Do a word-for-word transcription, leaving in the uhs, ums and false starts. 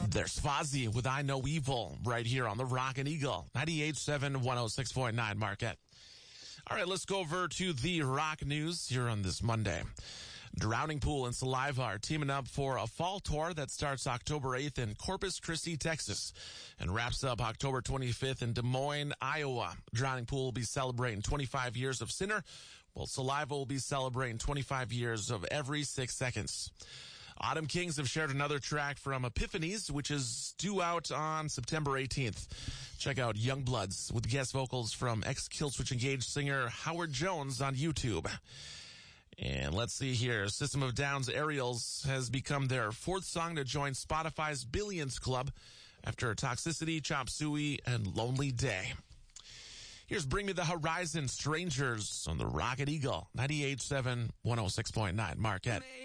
There's Fozzy with I Know Evil right here on the Rockin' Eagle, ninety-eight point seven, one oh six point nine Marquette. All right, let's go over to the rock news here on this Monday. Drowning Pool and Saliva are teaming up for a fall tour that starts October eighth in Corpus Christi, Texas, and wraps up October twenty-fifth in Des Moines, Iowa. Drowning Pool will be celebrating twenty-five years of Sinner, while Saliva will be celebrating twenty-five years of Every Six Seconds. Autumn Kings have shared another track from Epiphanies, which is due out on September eighteenth. Check out Youngbloods with guest vocals from ex-Killswitch Engage singer Howard Jones on YouTube. And let's see here. System of a Down's Aerials has become their fourth song to join Spotify's Billions Club after Toxicity, Chop Suey, and Lonely Day. Here's Bring Me the Horizon, Strangers on the Rocket Eagle, ninety-eight point seven, one oh six point nine Marquette.